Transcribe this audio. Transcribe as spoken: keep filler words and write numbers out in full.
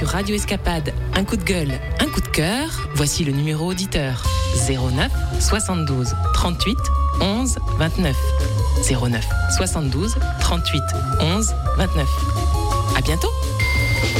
sur Radio Escapade un coup de gueule, un coup de cœur, voici le numéro auditeur zéro neuf soixante-douze trente-huit onze vingt-neuf. zéro neuf soixante-douze trente-huit onze vingt-neuf. À bientôt!